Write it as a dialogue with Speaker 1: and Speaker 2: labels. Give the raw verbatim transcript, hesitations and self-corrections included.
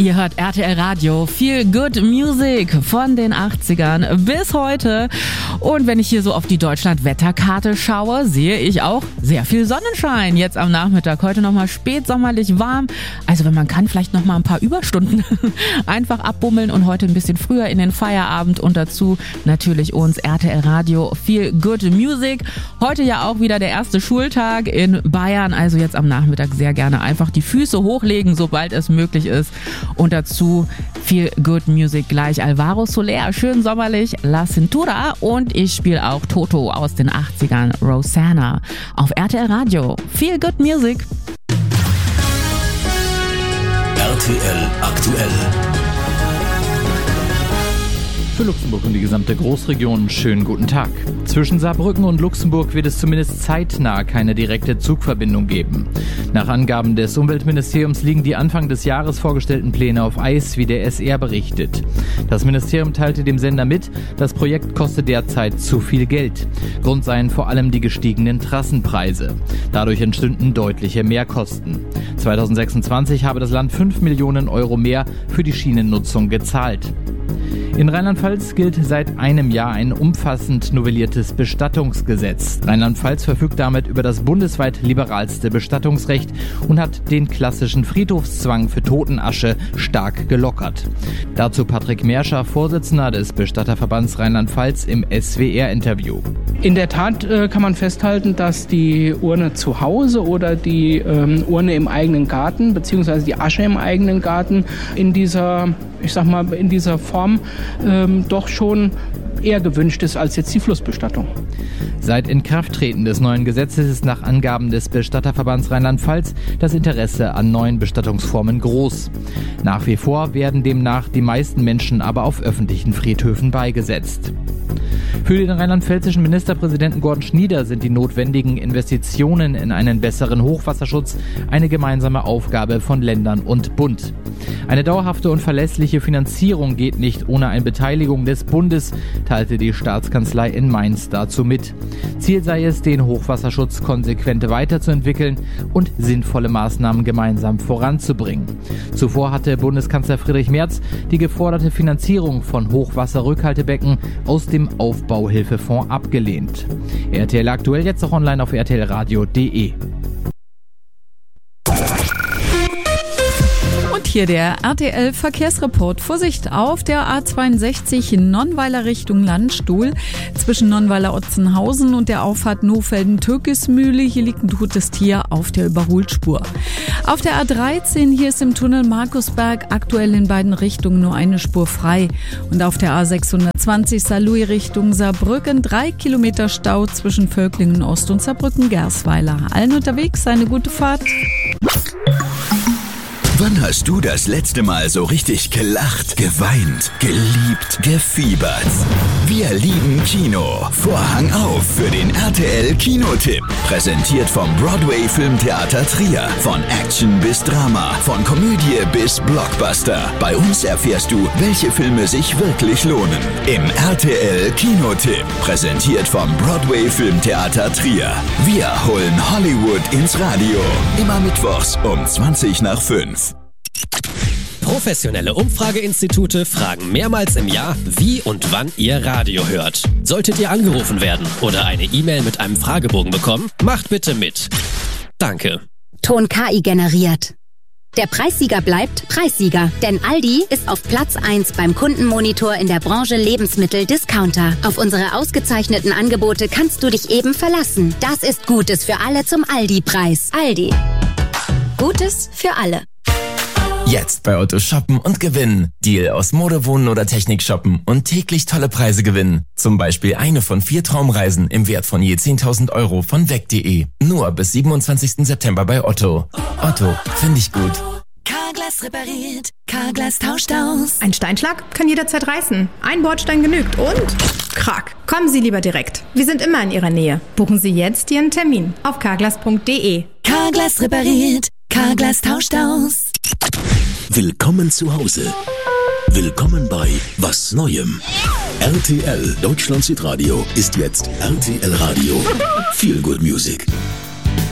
Speaker 1: Ihr hört R T L Radio, Feel Good Music von den achtzigern bis heute. Und wenn ich hier so auf die Deutschland-Wetterkarte schaue, sehe ich auch sehr viel Sonnenschein jetzt am Nachmittag. Heute nochmal spätsommerlich warm. Also wenn man kann, vielleicht nochmal ein paar Überstunden einfach abbummeln und heute ein bisschen früher in den Feierabend. Und dazu natürlich uns R T L Radio, Feel Good Music. Heute ja auch wieder der erste Schultag in Bayern. Also jetzt am Nachmittag sehr gerne einfach die Füße hochlegen, sobald es möglich ist. Und dazu Feel Good Music gleich. Alvaro Soler, schön sommerlich, La Cintura, und ich spiele auch Toto aus den achtzigern, Rosanna, auf R T L Radio. Feel Good Music.
Speaker 2: R T L aktuell.
Speaker 3: Für Luxemburg und die gesamte Großregion schönen guten Tag. Zwischen Saarbrücken und Luxemburg wird es zumindest zeitnah keine direkte Zugverbindung geben. Nach Angaben des Umweltministeriums liegen die Anfang des Jahres vorgestellten Pläne auf Eis, wie der S R berichtet. Das Ministerium teilte dem Sender mit, das Projekt koste derzeit zu viel Geld. Grund seien vor allem die gestiegenen Trassenpreise. Dadurch entstünden deutliche Mehrkosten. zweitausendsechsundzwanzig habe das Land fünf Millionen Euro mehr für die Schienennutzung gezahlt. In Rheinland-Pfalz gilt seit einem Jahr ein umfassend novelliertes Bestattungsgesetz. Rheinland-Pfalz verfügt damit über das bundesweit liberalste Bestattungsrecht und hat den klassischen Friedhofszwang für Totenasche stark gelockert. Dazu Patrick Merscher, Vorsitzender des Bestatterverbands Rheinland-Pfalz, im S W R-Interview.
Speaker 4: In der Tat äh, kann man festhalten, dass die Urne zu Hause oder die ähm, Urne im eigenen Garten beziehungsweise die Asche im eigenen Garten in dieser, ich sag mal, in dieser Form ähm, doch schon eher gewünscht ist als jetzt die Flussbestattung.
Speaker 3: Seit Inkrafttreten des neuen Gesetzes ist nach Angaben des Bestatterverbands Rheinland-Pfalz das Interesse an neuen Bestattungsformen groß. Nach wie vor werden demnach die meisten Menschen aber auf öffentlichen Friedhöfen beigesetzt. Für den rheinland-pfälzischen Ministerpräsidenten Gordon Schnieder sind die notwendigen Investitionen in einen besseren Hochwasserschutz eine gemeinsame Aufgabe von Ländern und Bund. Eine dauerhafte und verlässliche Finanzierung geht nicht ohne eine Beteiligung des Bundes, teilte die Staatskanzlei in Mainz dazu mit. Ziel sei es, den Hochwasserschutz konsequent weiterzuentwickeln und sinnvolle Maßnahmen gemeinsam voranzubringen. Zuvor hatte Bundeskanzler Friedrich Merz die geforderte Finanzierung von Hochwasserrückhaltebecken aus dem Aufbauhilfefonds abgelehnt. R T L aktuell jetzt auch online auf r t l radio punkt d e.
Speaker 5: Hier der R T L-Verkehrsreport. Vorsicht auf der A zweiundsechzig Nonnweiler Richtung Landstuhl zwischen Nonnweiler-Otzenhausen und der Auffahrt Nohfelden-Türkismühle. Hier liegt ein totes Tier auf der Überholspur. Auf der A dreizehn, hier ist im Tunnel Markusberg aktuell in beiden Richtungen nur eine Spur frei. Und auf der A sechshundertzwanzig Saarlouis Richtung Saarbrücken drei Kilometer Stau zwischen Völklingen Ost und Saarbrücken-Gersweiler. Allen unterwegs eine gute Fahrt.
Speaker 2: Wann hast du das letzte Mal so richtig gelacht, geweint, geliebt, gefiebert? Wir lieben Kino. Vorhang auf für den R T L Kinotipp. Präsentiert vom Broadway Filmtheater Trier. Von Action bis Drama, von Komödie bis Blockbuster. Bei uns erfährst du, welche Filme sich wirklich lohnen. Im R T L Kinotipp. Präsentiert vom Broadway Filmtheater Trier. Wir holen Hollywood ins Radio. Immer mittwochs um zwanzig nach fünf.
Speaker 6: Professionelle Umfrageinstitute fragen mehrmals im Jahr, wie und wann ihr Radio hört. Solltet ihr angerufen werden oder eine E-Mail mit einem Fragebogen bekommen, macht bitte mit. Danke.
Speaker 7: Ton K I generiert. Der Preissieger bleibt Preissieger, denn Aldi ist auf Platz eins beim Kundenmonitor in der Branche Lebensmittel-Discounter. Auf unsere ausgezeichneten Angebote kannst du dich eben verlassen. Das ist Gutes für alle zum Aldi-Preis. Aldi. Gutes für alle.
Speaker 8: Jetzt bei Otto shoppen und gewinnen. Deal aus Mode, Wohnen oder Technik shoppen und täglich tolle Preise gewinnen. Zum Beispiel eine von vier Traumreisen im Wert von je zehntausend Euro von weg punkt de. Nur bis siebenundzwanzigsten September bei Otto. Otto, finde ich gut.
Speaker 9: Carglass repariert, Carglass tauscht aus.
Speaker 10: Ein Steinschlag kann jederzeit reißen. Ein Bordstein genügt und krack. Kommen Sie lieber direkt. Wir sind immer in Ihrer Nähe. Buchen Sie jetzt Ihren Termin auf carglass punkt de.
Speaker 9: Carglass repariert, Carglass tauscht aus.
Speaker 2: Willkommen zu Hause. Willkommen bei Was Neuem. R T L Deutschland Südradio ist jetzt R T L Radio. Feel Good Music.